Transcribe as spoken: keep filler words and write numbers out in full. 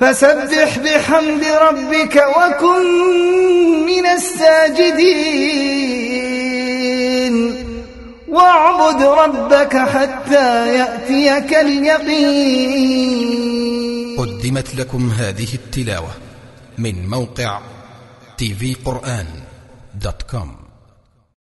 فسبح بحمد ربك وكن من الساجدين واعبد ربك حتى يأتيك اليقين. قدمت لكم هذه التلاوة من موقع تي في قرآن دوت كوم.